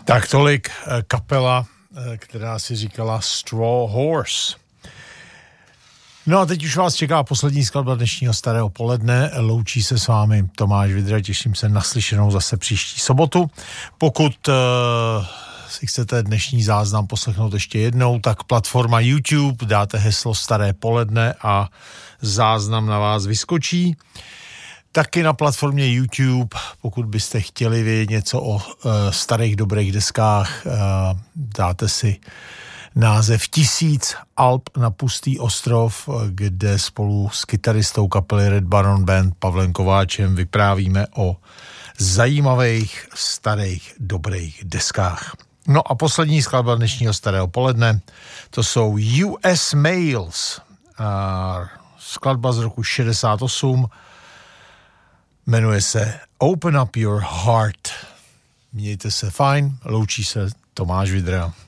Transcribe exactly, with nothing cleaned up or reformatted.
Tak tolik kapela, která si říkala Straw Horse. No a teď už vás čeká poslední skladba dnešního starého poledne. Loučí se s vámi Tomáš Vidra, těším se na slyšenou zase příští sobotu. Pokud uh, si chcete dnešní záznam poslechnout ještě jednou, tak platforma YouTube, dáte heslo staré poledne a záznam na vás vyskočí. Taky na platformě YouTube, pokud byste chtěli vědět něco o uh, starých dobrých deskách, uh, dáte si název Tisíc alb na pustý ostrov, kde spolu s kytaristou kapely Red Baron Band Pavlem Kováčem vyprávíme o zajímavých starých dobrých deskách. No a poslední skladba dnešního starého poledne, to jsou U S Mails, uh, skladba z roku šedesát osm, jmenuje se Open Up Your Heart. Mějte se fajn, loučí se Tomáš Vidra.